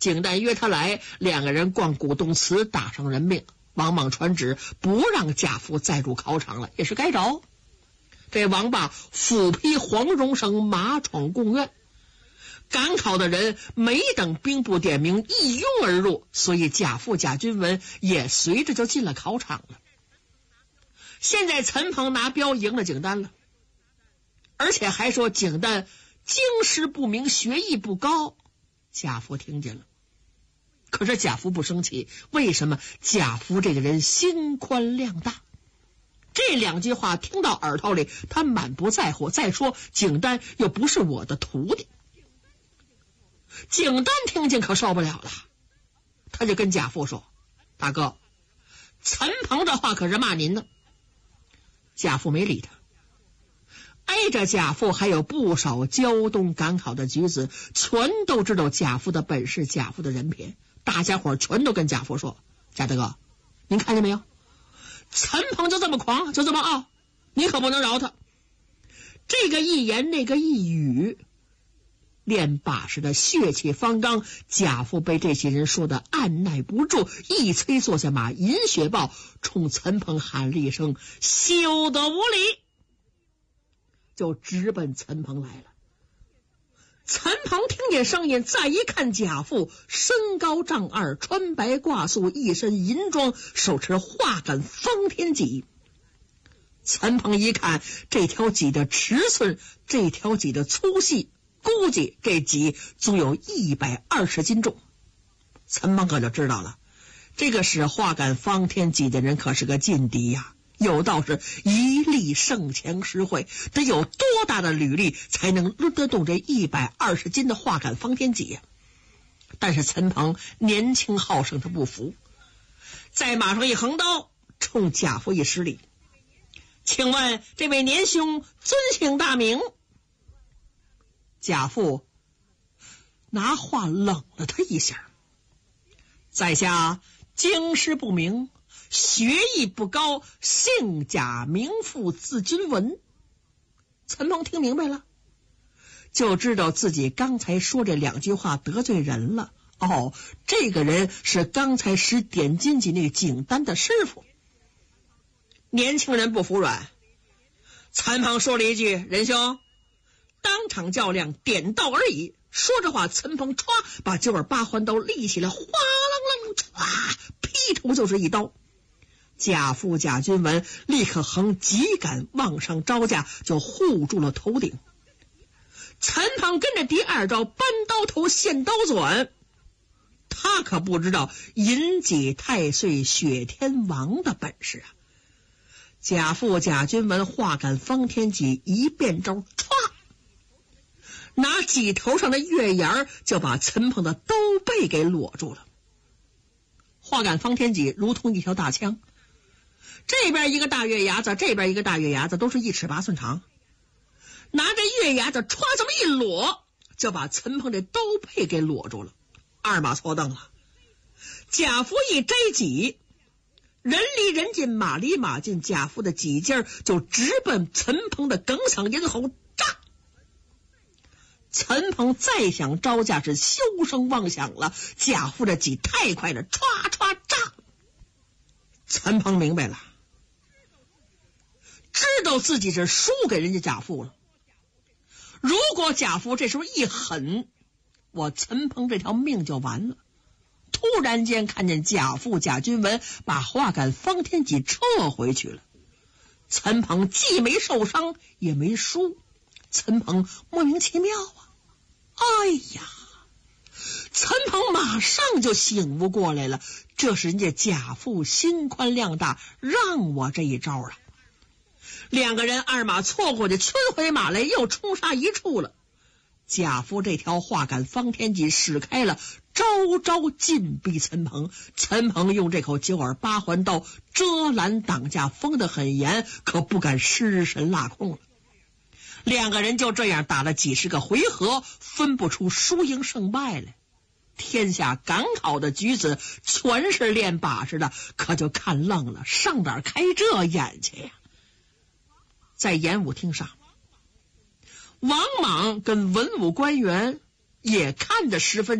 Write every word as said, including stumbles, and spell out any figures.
景丹约他来，两个人逛古洞祠，打上人命。王莽传旨不让贾父再入考场了，也是该着。这王霸斧劈黄荣生，马闯贡院。赶考的人没等兵部点名，一拥而入，所以贾父贾君文也随着就进了考场了。现在陈鹏拿镖赢了景丹了，而且还说景丹经师不明，学艺不高。贾父听见了，可是贾父不生气，为什么？贾父这个人心宽量大，这两句话听到耳朵里，他满不在乎。再说景丹又不是我的徒弟。景丹听见可受不了了，他就跟贾父说：“大哥，陈鹏这话可是骂您呢。”贾父没理他。挨着贾父还有不少胶东赶考的举子，全都知道贾父的本事，贾父的人品。大家伙全都跟贾父说：“贾大哥，您看见没有？陈鹏就这么狂，就这么傲，你可不能饶他。”这个一言，那个一语，练把式的血气方刚。贾父被这些人说的按耐不住，一催坐下马，饮血豹，冲陈鹏喊了一声：“休得无礼！”就直奔陈鹏来了。陈鹏听见声音，再一看贾父，身高丈二，穿白挂素，一身银装，手持画杆方天戟。陈鹏一看这条戟的尺寸，这条戟的粗细，估计这戟足有一百二十斤重。陈鹏可就知道了，这个使画杆方天戟的人可是个劲敌呀。有道是一力胜强实惠，得有多大的履历才能抡得动这一百二十斤的画杆方天戟呀？但是陈鹏年轻好胜，他不服，在马上一横刀，冲贾父一施礼：“请问这位年兄尊姓大名？”贾父拿话冷了他一下：“在下经师不明，学艺不高，姓贾名父，字君文。”陈鹏听明白了，就知道自己刚才说这两句话得罪人了。哦，这个人是刚才使点金戟那个景丹的师傅。年轻人不服软，陈鹏说了一句：“仁兄，当场较量，点到而已。”说着话，陈鹏歘把九耳八环刀立起来，哗啷啷歘劈头就是一刀。贾父贾君文立刻横几杆往上招架，就护住了头顶。陈鹏跟着第二招搬刀头现刀转，他可不知道银戟太岁雪天王的本事啊。贾父贾君文画杆方天戟一变招，歘拿戟头上的月牙就把陈鹏的刀背给裸住了。画杆方天戟如同一条大枪，这边一个大月牙子，这边一个大月牙子，都是一尺八寸长。拿着月牙子歘这么一裸，就把陈鹏的刀背给裸住了。二马错蹬了。贾父一摘戟，人离人近，马离马近，贾父的戟尖就直奔陈鹏的哽嗓咽喉，炸！陈鹏再想招架是休生妄想了，贾父的戟太快了，歘歘炸！陈鹏明白了，知道自己是输给人家贾父了。如果贾父这时候一狠，我陈鹏这条命就完了。突然间看见贾父贾君文把画杆方天戟撤回去了，陈鹏既没受伤也没输，陈鹏莫名其妙啊！哎呀，陈鹏马上就醒悟过来了，这是人家贾父心宽量大，让我这一招啊！两个人二马错过去，圈回马来，又冲杀一处了。贾父这条画杆方天戟使开了，招招进逼陈鹏。陈鹏用这口九耳八环刀遮拦挡架，封得很严，可不敢失神落空了。两个人就这样打了几十个回合，分不出输赢胜败来。天下赶考的举子全是练把式的，可就看愣了，上哪儿开这眼去呀？在演武厅上，王莽跟文武官员也看得十分